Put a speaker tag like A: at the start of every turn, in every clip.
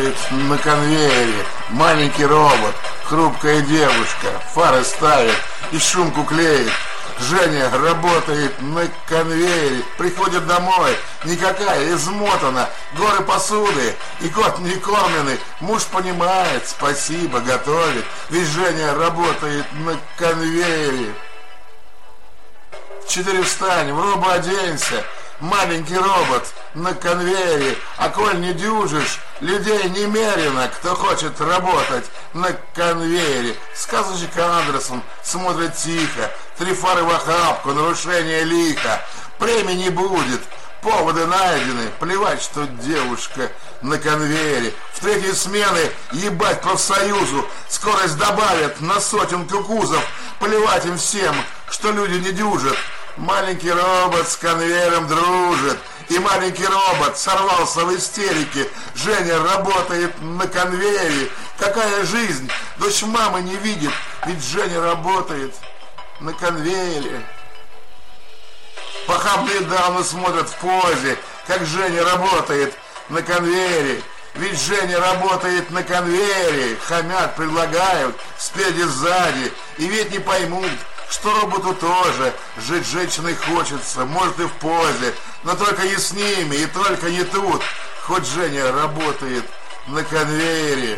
A: работает на конвейере. Маленький робот, хрупкая девушка, фары ставит и шумку клеит. Женя работает на конвейере, приходит домой, никакая, измотана, горы посуды, и кот не кормленный. Муж понимает, спасибо, готовит, ведь Женя работает на конвейере. В 4 встань, в робо оденься, маленький робот на конвейере, а коль не дюжишь, людей немерено, кто хочет работать на конвейере. Сказочник Андерсон смотрит тихо, 3 фары в охапку, нарушение лихо. Премии не будет, поводы найдены, плевать, что девушка на конвейере. В 3-й смены ебать профсоюзу, скорость добавят на 100 кузов, плевать им всем, что люди не дюжат. Маленький робот с конвейером дружит, и маленький робот сорвался в истерике. Женя работает на конвейере. Какая жизнь? Дочь мамы не видит, ведь Женя работает на конвейере. Похабные дамы смотрят в позе, как Женя работает на конвейере. Ведь Женя работает на конвейере. Хамят, предлагают, спереди, сзади, и ведь не поймут, что роботу тоже жить женщиной хочется, может и в позе, но только не с ними, и только не тут, хоть Женя работает на конвейере.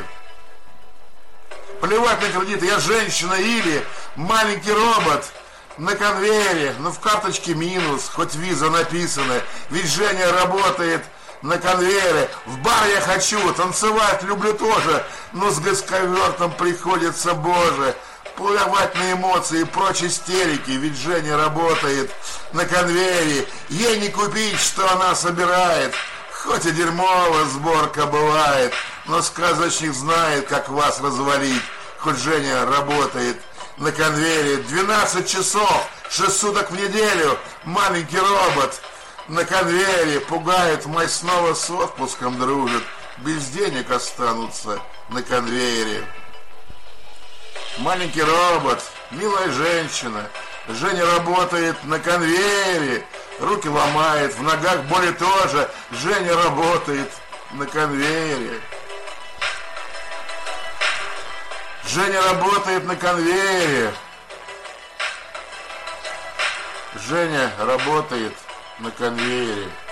A: Плевать на кредиты, я женщина или маленький робот на конвейере, но в карточке минус, хоть виза написана, ведь Женя работает на конвейере. В бар я хочу, танцевать люблю тоже, но с гасковертом приходится, боже, плевать на эмоции и прочие истерики, ведь Женя работает на конвейере. Ей не купить, что она собирает, хоть и дерьмовая сборка бывает, но сказочник знает, как вас развалить, хоть Женя работает на конвейере. 12 часов, 6 суток в неделю, маленький робот на конвейере. Пугает, мать снова с отпуском дружит, без денег останутся на конвейере. Маленький робот, милая женщина, Женя работает на конвейере, руки ломает, в ногах боли тоже, Женя работает на конвейере. Женя работает на конвейере. Женя работает на конвейере.